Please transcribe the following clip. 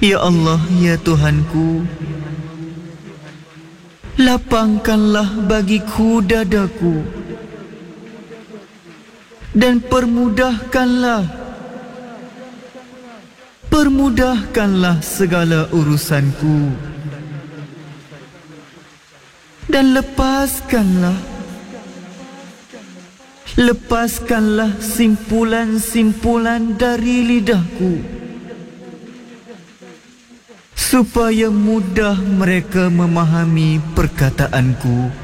Ya Allah, ya Tuhanku, lapangkanlah bagiku dadaku dan permudahkanlah segala urusanku, dan lepaskanlah simpulan-simpulan dari lidahku, supaya mudah mereka memahami perkataanku